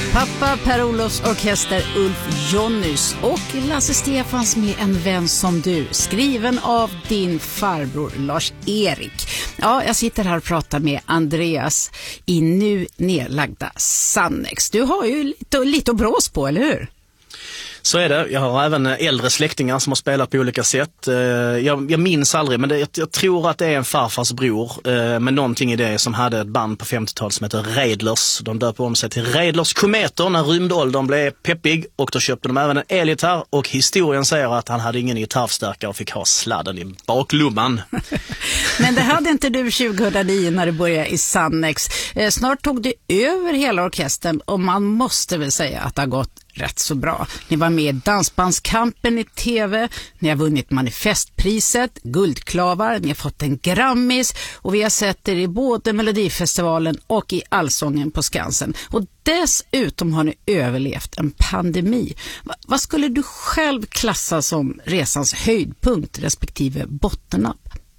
Pappa Per-Olofs orkester Ulf Jonnys och Lasse Stefans med En vän som du, skriven av din farbror Lars-Erik. Ja, jag sitter här och pratar med Andreas i nu nedlagda Sannex. Du har ju lite att brås på, eller hur? Så är det. Jag har även äldre släktingar som har spelat på olika sätt. Jag minns aldrig, men jag tror att det är en farfars bror med någonting i det som hade ett band på 50-talet som heter Reidlers. De döpte om sig till Reidlers Kometer när rymdåldern blev peppig, och då köpte de även en elgitarr, och historien säger att han hade ingen gitarrstärkare och fick ha sladden i baklumman. Men det hade inte du 2009 när du började i Sannex. Snart tog du över hela orkestern, och man måste väl säga att det har gått rätt så bra. Ni var med i Dansbandskampen i TV, ni har vunnit Manifestpriset, Guldklavar, ni har fått en Grammis, och vi har sett er i både Melodifestivalen och i Allsången på Skansen. Och dessutom har ni överlevt en pandemi. Vad skulle du själv klassa som resans höjdpunkt respektive bottennapp?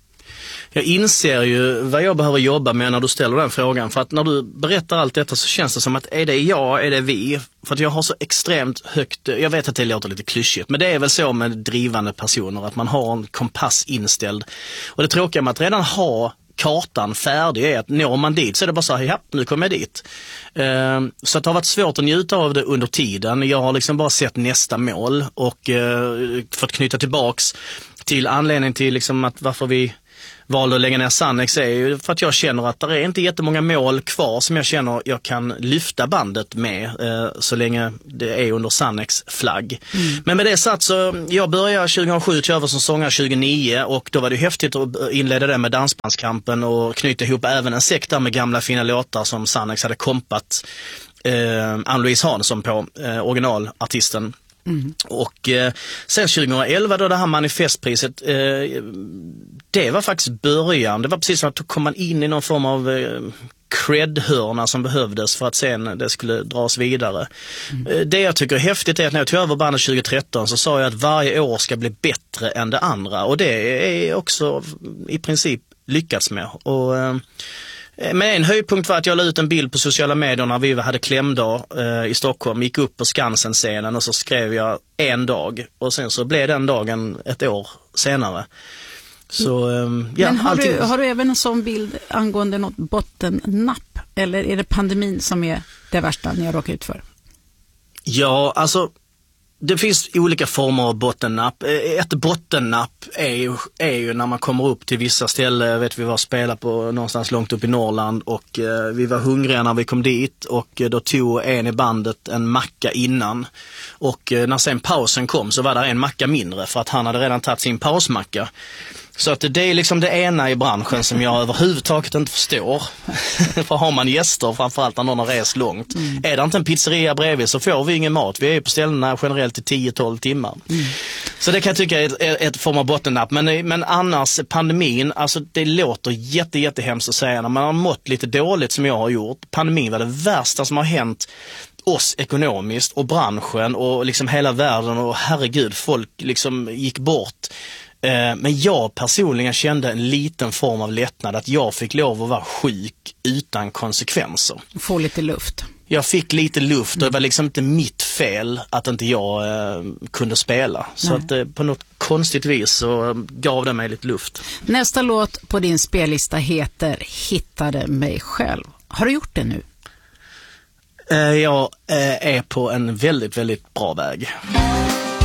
Jag inser ju vad jag behöver jobba med när du ställer den frågan. För att när du berättar allt detta så känns det som att är det jag, är det vi? För att jag har så extremt högt, jag vet att det låter lite klyschigt, men det är väl så med drivande personer att man har en kompass inställd. Och det tråkiga med att redan ha kartan färdig är att når man dit så är det bara så här, ja, nu kommer jag dit. Så att det har varit svårt att njuta av det under tiden. Jag har liksom bara sett nästa mål och fått knyta tillbaks till anledningen till liksom att varför vi valde att lägga ner Sannex är ju för att jag känner att det är inte jättemånga mål kvar som jag känner jag kan lyfta bandet med så länge det är under Sannex flagg. Men med det satt så, jag började 2007 över som sångare 2009, och då var det häftigt att inleda det med Dansbandskampen och knyta ihop även en säck där med gamla fina låtar som Sannex hade kompat Ann-Louise Hansson på, originalartisten. Och sen 2011 då det här manifestpriset, det var faktiskt början. Det var precis som att då kom man in i någon form av cred-hörna som behövdes för att sen det skulle dras vidare. Det jag tycker är häftigt är att när jag tog över bandet 2013 så sa jag att varje år ska bli bättre än det andra, och det är också i princip lyckats med. Och men en höjdpunkt var att jag la ut en bild på sociala medier när vi hade klämdag i Stockholm, gick upp på Skansen-scenen och så skrev jag en dag, och sen så blev den dagen ett år senare. Så, ja, men har du även en sån bild angående något bottennapp, eller är det pandemin som är det värsta ni har råkat ut för? Ja, alltså det finns olika former av bottennapp. Ett bottennapp är ju när man kommer upp till vissa ställen. Vet vi var spela på någonstans långt upp i Norrland, och vi var hungriga när vi kom dit, och då tog en i bandet en macka innan, och när sen pausen kom så var det en macka mindre för att han hade redan tagit sin pausmacka. Så att det är liksom det ena i branschen som jag överhuvudtaget inte förstår. För har man gäster, framförallt när någon har rest långt, är det inte en pizzeria bredvid så får vi ingen mat. Vi är på ställena generellt i 10-12 timmar. Så det kan jag tycka är ett form av bottennapp. Men annars, pandemin, alltså det låter jättehemskt att säga när man har mått lite dåligt som jag har gjort. Pandemin var det värsta som har hänt oss ekonomiskt och branschen och liksom hela världen, och herregud, folk liksom gick bort. Men jag personligen kände en liten form av lättnad att jag fick lov att vara sjuk utan konsekvenser. Få lite luft. Jag fick lite luft, och det var liksom inte mitt fel att inte jag kunde spela. Så att på något konstigt vis så gav det mig lite luft. Nästa låt på din spellista heter Hittade mig själv. Har du gjort det nu? Jag är på en väldigt bra väg.